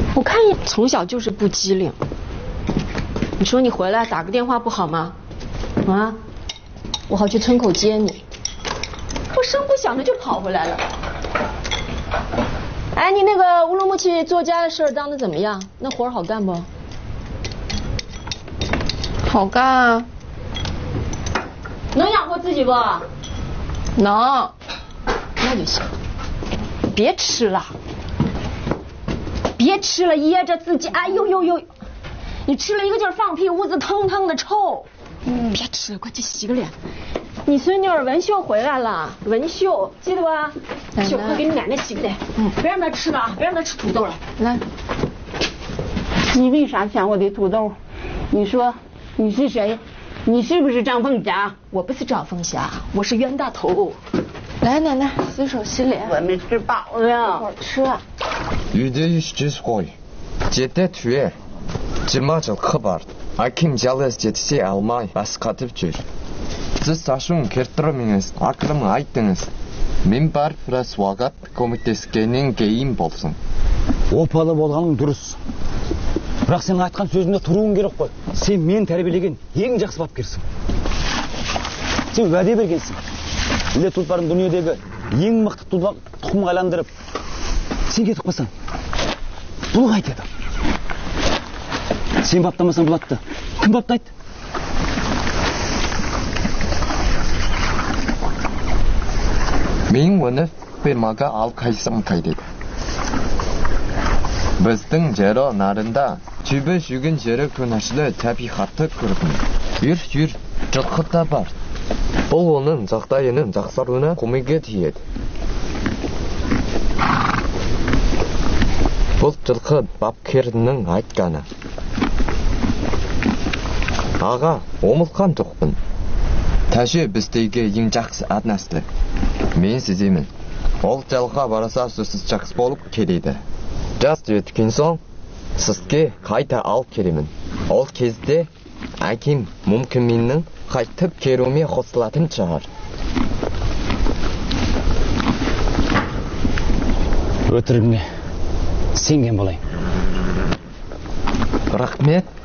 我看你从小就是不机灵。你说你回来打个电话不好吗？啊，我好去村口接你。我声不响的就跑回来了。哎，你那个乌鲁木齐作家的事当的怎么样？那活好干不？ 好干啊。 能养活自己不？ 能。 那就行。别吃了，别吃了，噎着自己。哎呦呦呦！你吃了一个劲儿放屁，屋子腾腾的臭。别吃了，快去洗个脸。你孙女儿文秀回来了，文秀记得吧？秀，快给你奶奶洗个脸。别让她吃了啊，别让她吃土豆了。 来， 你为啥抢我的土豆？你说你是谁？你是不是张凤霞？ 我不是张凤霞，我是冤大头。 来，奶奶洗手洗脸。 我没吃饱呢。 我吃啊。 유대유시지스고이 제대투에 지마절 커버 아킴 잘레스 제티시 알마이 바스카트브줄 지사슌 кертрэмингс акрам айтыңыз мен бар фрасвагат комитескенен кейін болсын. Опалы болғаның дұрыс. Бірақ сен айтқан сөзіңде тұруың керек қой. Сен мен тәрбиелеген ең жақсы бапкерсің. Сен уәде бергенсің. Іле тұлпарын дүниедегі ең мықты тұқымға айландырып, сен кетіп қалсаң, бұл қайтеді. Сен баптамасаң бұлатты. Кім баптайды? Мен оны фермаға алып қайсам қайдеді. Біздің жері нарында түбі жүрген жері күнәшілі табиғатты көрдім. Жүр, жылқы да бар. Бұл оның жағдайының жақсаруына көмегі тиеді. Бұл жылқы бапкерінің айтқаны. Аға, омылқан жоқпын. Тәжі біздегі ең жақсы аднасты. Мен сеземін. Ол жалға бараса сөзсіз жақсы болып келеді. Жас өткен соң, сізге қайта алып келемін. Ол кезде әкем мүмкін менің қайтып келуіме қосылатын шығар. Өтірігіңе сенген болайын. Рахмет.